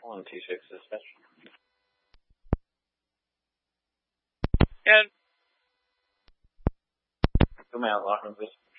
On T6 dispatch. And Come out, Lockman, please.